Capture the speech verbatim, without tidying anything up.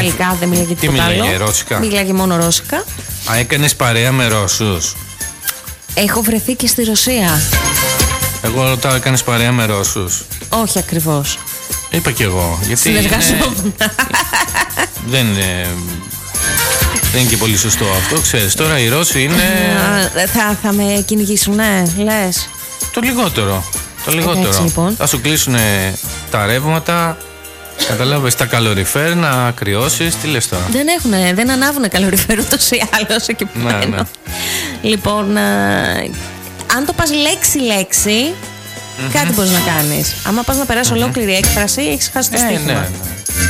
γαλλικά, δεν μίλαγε τίποτα άλλο. Τι μίλαγε, ρώσικα? Μίλαγε μόνο ρώσικα. Α, έκανες παρέα με Ρώσους? Έχω βρεθεί και στη Ρωσία. Εγώ ρωτάω, έκανες παρέα με Ρώσους? Όχι ακριβώς. Είπα κι εγώ. Γιατί συνεργαζόμουν. Δεν είναι. Δεν είναι και πολύ σωστό αυτό, ξέρεις. Τώρα οι Ρώσοι είναι. θα, θα με κυνηγήσουν, ναι, λες. Το λιγότερο. Το λιγότερο. Έτσι, λοιπόν. Θα σου κλείσουν τα ρεύματα. Καταλάβες, τα καλοριφέρ να κρυώσεις. Τι λες τώρα? Δεν έχουνε, δεν ανάβουνε καλοριφέρ ούτως ή άλλως εκεί που Ναι, μένω. ναι. Λοιπόν, α, αν το πας λέξη-λέξη, mm-hmm. κάτι μπορείς να κάνεις. Άμα πας να περάσεις mm-hmm. ολόκληρη έκφραση, έχεις χάσει το ε, στίχημα. Ναι, ναι.